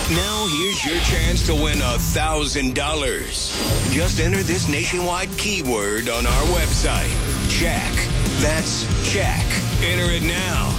Now here's your chance to win $1,000. Just enter this nationwide keyword on our website. Check. That's check. Enter it now